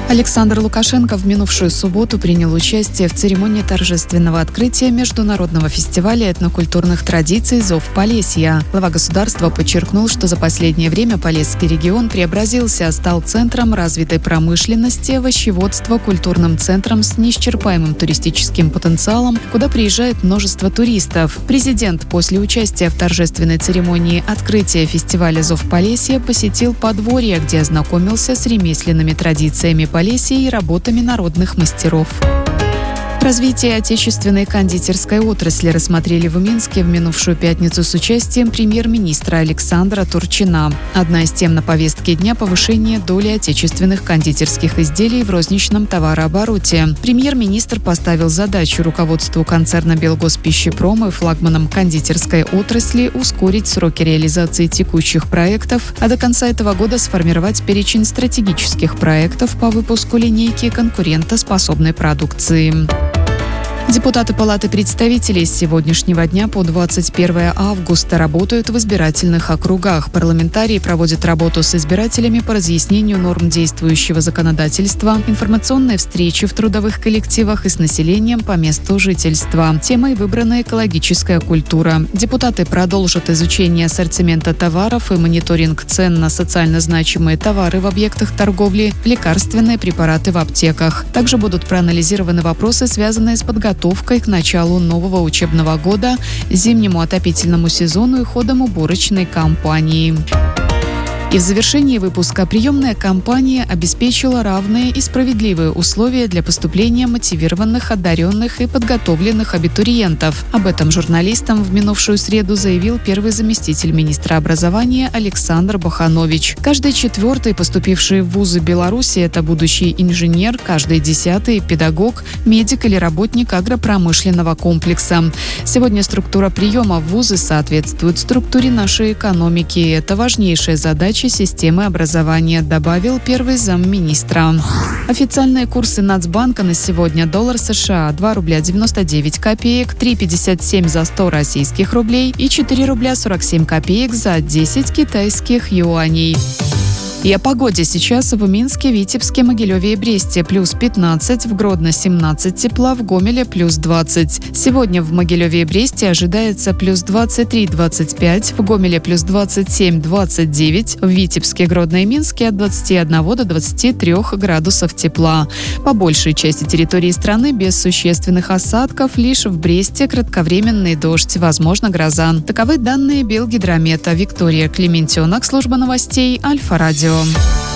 Александр Лукашенко в минувшую субботу принял участие в церемонии торжественного открытия международного фестиваля этнокультурных традиций «Зов Полесья». Глава государства подчеркнул, что за последнее время Полесский регион преобразился, стал центром развитой промышленности, овощеводства, культурным центром с неисчерпаемым туристическим потенциалом, куда приезжает множество туристов. Президент после участия в торжественной церемонии открытия фестиваля «Зов Полесья» посетил подворье, где ознакомился с ремесленными традициями Полесья и работами народных мастеров. Развитие отечественной кондитерской отрасли рассмотрели в Минске в минувшую пятницу с участием премьер-министра Александра Турчина. Одна из тем на повестке дня – повышение доли отечественных кондитерских изделий в розничном товарообороте. Премьер-министр поставил задачу руководству концерна «Белгоспищепром» и флагманам кондитерской отрасли ускорить сроки реализации текущих проектов, а до конца этого года сформировать перечень стратегических проектов по выпуску линейки конкурентоспособной продукции. Депутаты Палаты представителей с сегодняшнего дня по 21 августа работают в избирательных округах. Парламентарии проводят работу с избирателями по разъяснению норм действующего законодательства, информационные встречи в трудовых коллективах и с населением по месту жительства. Темой выбрана экологическая культура. Депутаты продолжат изучение ассортимента товаров и мониторинг цен на социально значимые товары в объектах торговли, лекарственные препараты в аптеках. Также будут проанализированы вопросы, связанные с подготовкой к началу нового учебного года, зимнему отопительному сезону и ходом уборочной кампании. И в завершении выпуска приемная кампания обеспечила равные и справедливые условия для поступления мотивированных, одаренных и подготовленных абитуриентов. Об этом журналистам в минувшую среду заявил первый заместитель министра образования Александр Баханович. Каждый четвертый поступивший в вузы Беларуси – это будущий инженер, каждый десятый – педагог, медик или работник агропромышленного комплекса. Сегодня структура приема в вузы соответствует структуре нашей экономики. И это важнейшая задача системы образования, добавил первый замминистра. Официальные курсы Нацбанка на сегодня: доллар США 2 рубля 99 копеек, 3,57 за 100 российских рублей и 4 рубля 47 копеек за 10 китайских юаней. И о погоде сейчас в Минске, Витебске, Могилеве и Бресте плюс 15, в Гродно 17 тепла, в Гомеле плюс 20. Сегодня в Могилеве и Бресте ожидается плюс 23-25, в Гомеле плюс 27-29, в Витебске, Гродно и Минске от 21 до 23 градусов тепла. По большей части территории страны без существенных осадков, лишь в Бресте кратковременный дождь, возможно гроза. Таковы данные Белгидромета. Виктория Клементьонок, служба новостей Альфа-Радио.